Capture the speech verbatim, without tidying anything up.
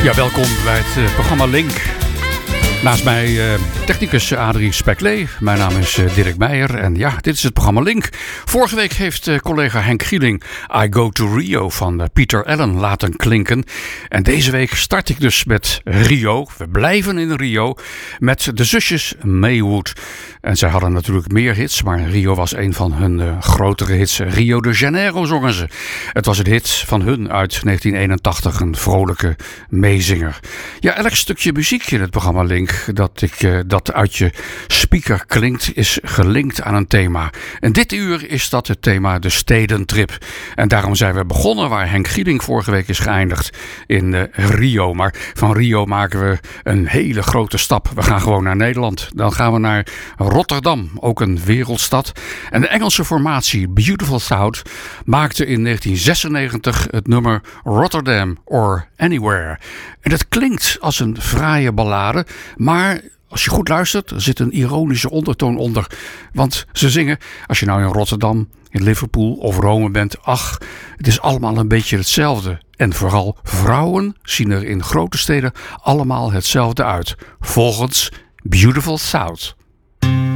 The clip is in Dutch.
Ja, welkom bij het uh, programma Link. Naast mij uh, technicus Adrie Speklee. Mijn naam is uh, Dirk Meijer en ja, dit is het programma Link. Vorige week heeft uh, collega Henk Gieling I Go to Rio van uh, Peter Allen laten klinken. En deze week start ik dus met Rio. We blijven in Rio met de zusjes Maywood. En zij hadden natuurlijk meer hits, maar Rio was een van hun uh, grotere hits. Rio de Janeiro zongen ze. Het was een hit van hun uit negentien eenentachtig, een vrolijke meezinger. Ja, elk stukje muziek in het programma Link dat, ik, uh, dat uit je speaker klinkt, is gelinkt aan een thema. En dit uur is dat het thema de stedentrip. En daarom zijn we begonnen waar Henk Gieling vorige week is geëindigd, in uh, Rio. Maar van Rio maken we een hele grote stap. We gaan gewoon naar Nederland. Dan gaan we naar Rotterdam, ook een wereldstad. En de Engelse formatie Beautiful South maakte in negentien zesennegentig het nummer Rotterdam or Anywhere. En dat klinkt als een fraaie ballade, maar als je goed luistert, er zit een ironische ondertoon onder. Want ze zingen, als je nou in Rotterdam, in Liverpool of Rome bent, ach, het is allemaal een beetje hetzelfde. En vooral vrouwen zien er in grote steden allemaal hetzelfde uit. Volgens Beautiful South.